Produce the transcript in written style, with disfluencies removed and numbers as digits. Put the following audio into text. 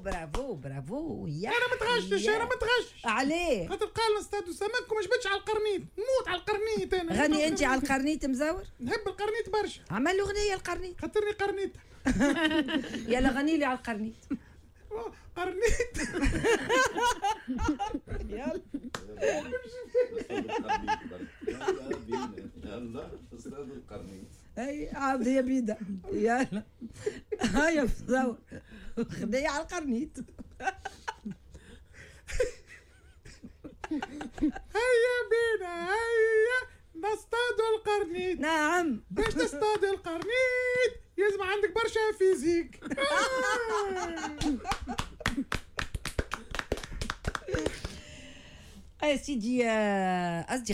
برافو برافو. يا انا متغشش انا متغشش. عليه؟ خاطر قال نصطادوا سمك وما جبتش على القرنيط، نموت على القرنيط انا. غني انت على القرنيط مزور. نحب القرنيط برشا. عمل له اغنيه القرنيط. خاطرني قرنيط. يلا غني لي على القرنيط. قرنيط. يلا يلا استاذ القرنيط. اي عاد يا بيدا. يلا هيا مزور خدي على القرنيط. هيا بينا هيا نصطادوا القرنيط. نعم. باش تصطاد القرنيط يلزم عندك برشا فيزيك. يا سيدي أصدقائي